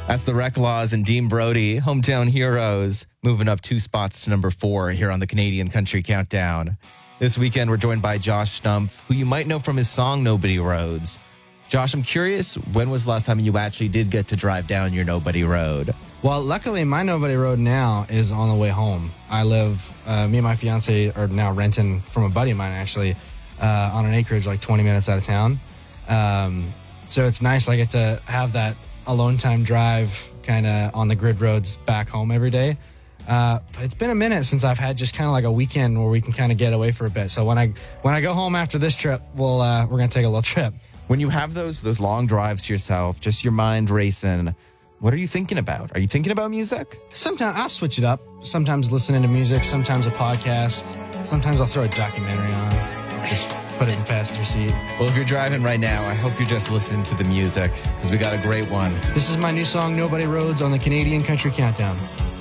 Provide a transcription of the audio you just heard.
That's the Reclaws and Dean Brody, Hometown Heroes, moving up 2 spots to number 4 here on the Canadian Country Countdown. This weekend, we're joined by Josh Stumpf, who you might know from his song Nobody Roads. Josh, I'm curious, when was the last time you actually did get to drive down your Nobody Road? Well, luckily, my Nobody Road now is on the way home. I live, me and my fiance are now renting from a buddy of mine, actually, on an acreage like 20 minutes out of town. So it's nice I get to have that alone time drive kind of on the grid roads back home every day. But it's been a minute since I've had just kind of like a weekend where we can kind of get away for a bit. So when I go home after this trip, we're going to take a little trip. When you have those long drives to yourself, just your mind racing, what are you thinking about? Are you thinking about music? Sometimes I'll switch it up. Sometimes listening to music, sometimes a podcast. Sometimes I'll throw a documentary on. Just put it in the passenger seat. Well, if you're driving right now, I hope you're just listening to the music because we got a great one. This is my new song, Nobody Roads, on the Canadian Country Countdown.